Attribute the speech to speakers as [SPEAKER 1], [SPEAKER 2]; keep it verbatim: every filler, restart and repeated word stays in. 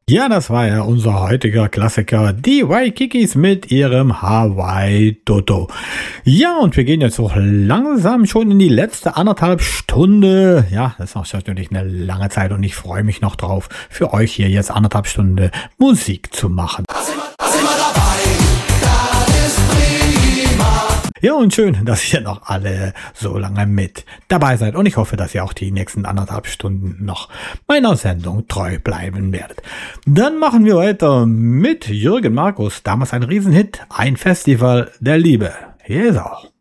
[SPEAKER 1] Ja, das war ja unser heutiger Klassiker, die Waikikis mit ihrem Hawaii Toto. Ja, und wir gehen jetzt auch langsam schon in die letzte anderthalb Stunde. Ja, das ist auch natürlich eine lange Zeit und ich freue mich noch drauf, für euch hier jetzt anderthalb Stunde Musik zu machen.
[SPEAKER 2] Da sind wir, da sind wir dabei, das ist prima.
[SPEAKER 1] Ja, und schön, dass ihr noch alle so lange mit dabei seid. Und ich hoffe, dass ihr auch die nächsten anderthalb Stunden noch meiner Sendung treu bleiben werdet. Dann machen wir weiter mit Jürgen Markus. Damals ein Riesenhit, ein Festival der Liebe. Hier ist auch.